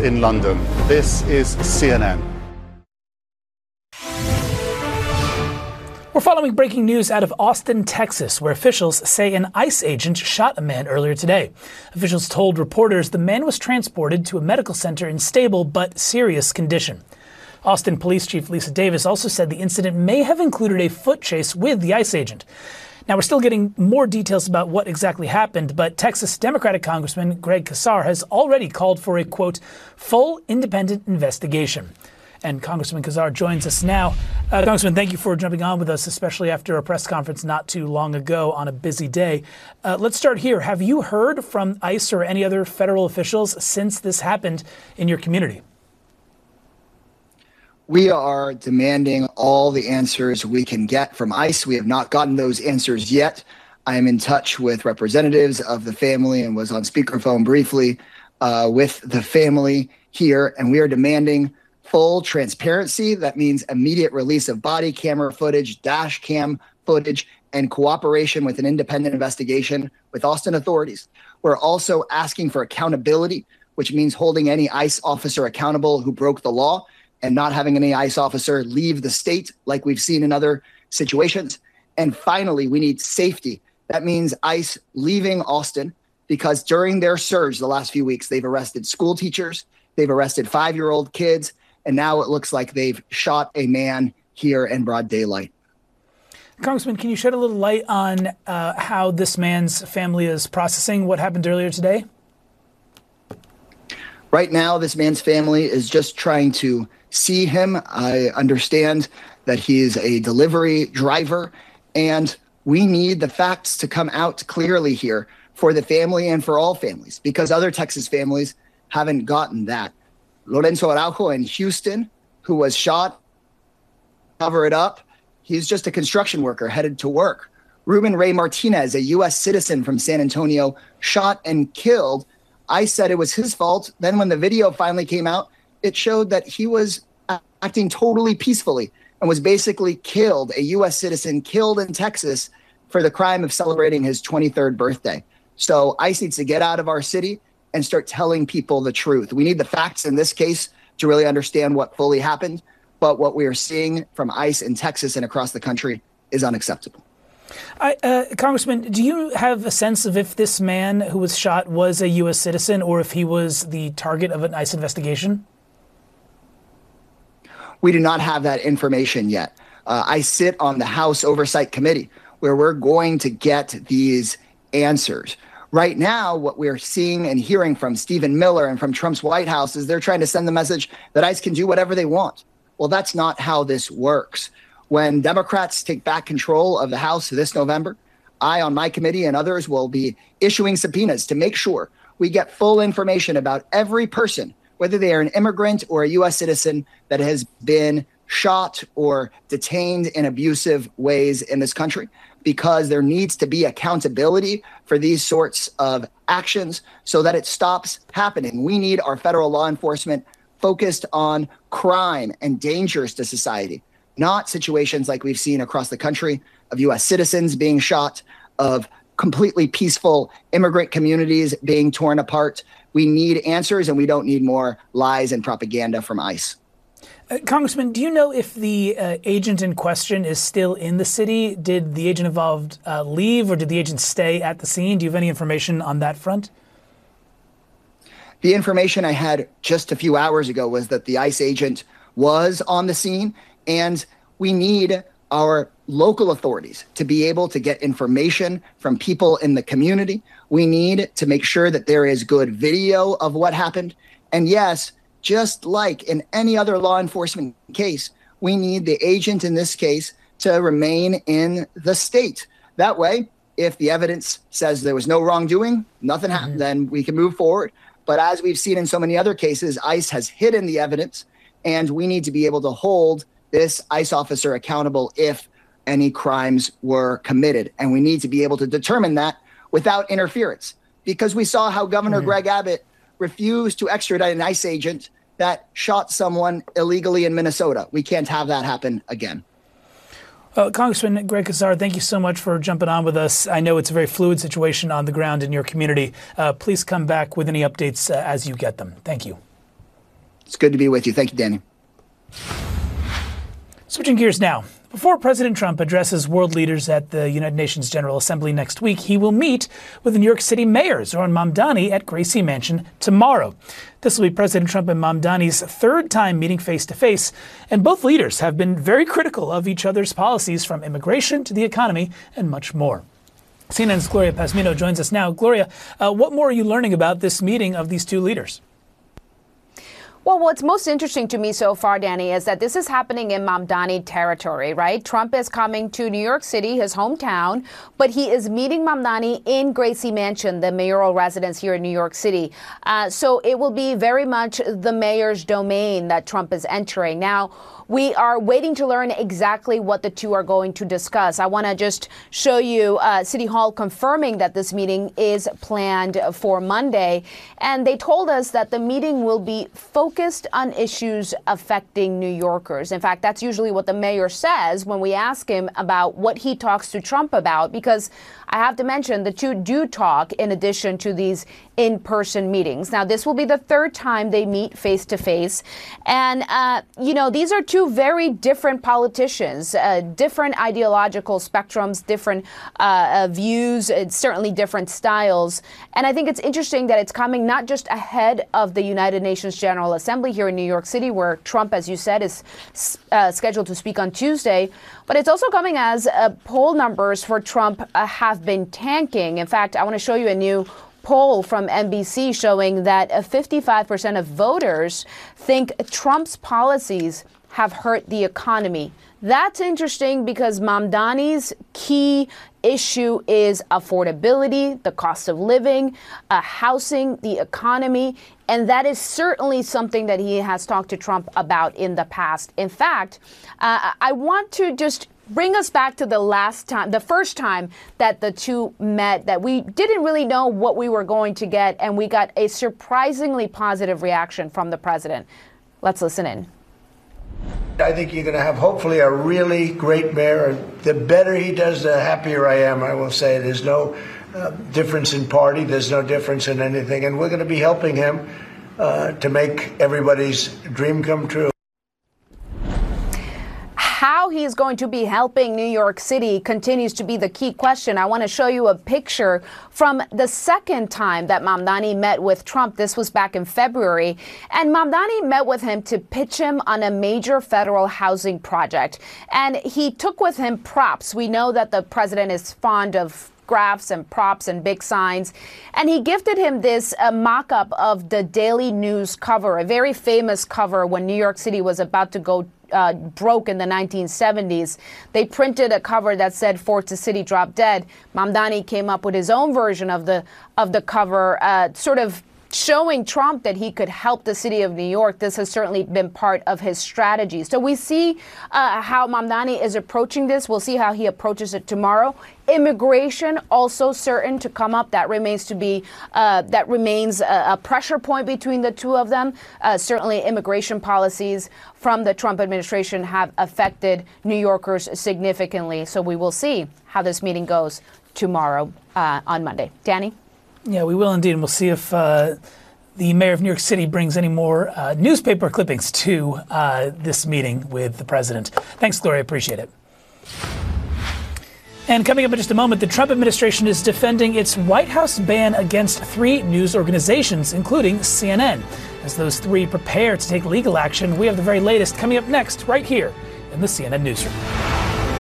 in London. This is CNN. We're following breaking news out of Austin, Texas, where officials say an ICE agent shot a man earlier today. Officials told reporters the man was transported to a medical center in stable but serious condition. Austin Police Chief Lisa Davis also said the incident may have included a foot chase with the ICE agent. Now, we're still getting more details about what exactly happened, but Texas Democratic Congressman Greg Casar has already called for a, quote, full independent investigation. And Congressman Casar joins us now. Congressman, thank you for jumping on with us, especially after a press conference not too long ago on a busy day. Let's start here. Have you heard from ICE or any other federal officials since this happened in your community? We are demanding all the answers we can get from ICE. We have not gotten those answers yet. I am in touch with representatives of the family and was on speakerphone briefly with the family here, and we are demanding full transparency. That means immediate release of body camera footage, dash cam footage, and cooperation with an independent investigation with Austin authorities. We're also asking for accountability, which means holding any ICE officer accountable who broke the law and not having any ICE officer leave the state like we've seen in other situations. And finally, we need safety. That means ICE leaving Austin, because during their surge the last few weeks, they've arrested school teachers, they've arrested 5-year-old kids, and now it looks like they've shot a man here in broad daylight. Congressman, can you shed a little light on how this man's family is processing what happened earlier today? Right now, this man's family is just trying to see him. I understand that he is a delivery driver, and we need the facts to come out clearly here for the family and for all families, because other Texas families haven't gotten that. Lorenzo Araujo in Houston, who was shot, cover it up. He's just a construction worker headed to work. Ruben Ray Martinez, a U.S. citizen from San Antonio, shot and killed. I said it was his fault. Then when the video finally came out, it showed that he was acting totally peacefully and was basically killed, a U.S. citizen killed in Texas for the crime of celebrating his 23rd birthday. So ICE needs to get out of our city and start telling people the truth. We need the facts in this case to really understand what fully happened. But what we are seeing from ICE in Texas and across the country is unacceptable. Congressman, do you have a sense of if this man who was shot was a U.S. citizen or if he was the target of an ICE investigation? We do not have that information yet. I sit on the House Oversight Committee where we're going to get these answers. Right now, what we're seeing and hearing from Stephen Miller and from Trump's White House is they're trying to send the message that ICE can do whatever they want. Well, that's not how this works. When Democrats take back control of the House this November, I, on my committee and others, will be issuing subpoenas to make sure we get full information about every person, whether they are an immigrant or a U.S. citizen that has been shot or detained in abusive ways in this country, because there needs to be accountability for these sorts of actions so that it stops happening. We need our federal law enforcement focused on crime and dangers to society, not situations like we've seen across the country of U.S. citizens being shot, of completely peaceful immigrant communities being torn apart. We need answers, and we don't need more lies and propaganda from ICE. Congressman, do you know if the agent in question is still in the city? Did the agent involved leave, or did the agent stay at the scene? Do you have any information on that front? The information I had just a few hours ago was that the ICE agent was on the scene, and we need our local authorities to be able to get information from people in the community. We need to make sure that there is good video of what happened. And yes, just like in any other law enforcement case, we need the agent in this case to remain in the state. That way, if the evidence says there was no wrongdoing, nothing happened, then we can move forward. But as we've seen in so many other cases, ICE has hidden the evidence, and we need to be able to hold this ICE officer accountable if any crimes were committed. And we need to be able to determine that without interference, because we saw how Governor Greg Abbott refused to extradite an ICE agent that shot someone illegally in Minnesota. We can't have that happen again. Congressman Greg Casar, thank you so much for jumping on with us. I know it's a very fluid situation on the ground in your community. Please come back with any updates as you get them. Thank you. It's good to be with you. Thank you, Danny. Switching gears now. Before President Trump addresses world leaders at the United Nations General Assembly next week, he will meet with the New York City Mayor Zohran Mamdani at Gracie Mansion tomorrow. This will be President Trump and Mamdani's third time meeting face-to-face, and both leaders have been very critical of each other's policies, from immigration to the economy and much more. CNN's Gloria Pazmino joins us now. Gloria, what more are you learning about this meeting of these two leaders? Well, what's most interesting to me so far, Danny, is that this is happening in Mamdani territory, right? Trump is coming to New York City, his hometown, but he is meeting Mamdani in Gracie Mansion, the mayoral residence here in New York City. So it will be very much the mayor's domain that Trump is entering. Now, we are waiting to learn exactly what the two are going to discuss. I want to just show you City Hall confirming that this meeting is planned for Monday. And they told us that the meeting will be focused on issues affecting New Yorkers. In fact, that's usually what the mayor says when we ask him about what he talks to Trump about, because I have to mention the two do talk in addition to these in-person meetings. Now, this will be the third time they meet face-to-face. And, these are two very different politicians, different ideological spectrums, different views, certainly different styles. And I think it's interesting that it's coming not just ahead of the United Nations General Assembly here in New York City, where Trump, as you said, is scheduled to speak on Tuesday, but it's also coming as poll numbers for Trump have been tanking. In fact, I want to show you a new poll from NBC showing that 55% of voters think Trump's policies have hurt the economy. That's interesting because Mamdani's key issue is affordability, the cost of living, housing, the economy, and that is certainly something that he has talked to Trump about in the past. In fact, I want to just bring us back to the first time that the two met, that we didn't really know what we were going to get, and we got a surprisingly positive reaction from the president. Let's listen in. I think you're going to have, hopefully, a really great mayor. The better he does, the happier I am, I will say. There's no difference in party. There's no difference in anything. And we're going to be helping him to make everybody's dream come true. How he is going to be helping New York City continues to be the key question. I want to show you a picture from the second time that Mamdani met with Trump. This was back in February. And Mamdani met with him to pitch him on a major federal housing project. And he took with him props. We know that the president is fond of graphs and props and big signs. And he gifted him this mock-up of the Daily News cover, a very famous cover when New York City was about to go broke in the 1970s. They printed a cover that said "Fort to City Drop Dead." Mamdani came up with his own version of the cover, sort of showing Trump that he could help the city of New York. This has certainly been part of his strategy. So we see how Mamdani is approaching this. We'll see how he approaches it tomorrow. Immigration also certain to come up. That remains a pressure point between the two of them. Certainly immigration policies from the Trump administration have affected New Yorkers significantly. So we will see how this meeting goes tomorrow on Monday. Danny? Yeah, we will indeed. And we'll see if the mayor of New York City brings any more newspaper clippings to this meeting with the president. Thanks, Gloria. Appreciate it. And coming up in just a moment, the Trump administration is defending its White House ban against 3 news organizations, including CNN. As those 3 prepare to take legal action, we have the very latest coming up next, right here in the CNN Newsroom.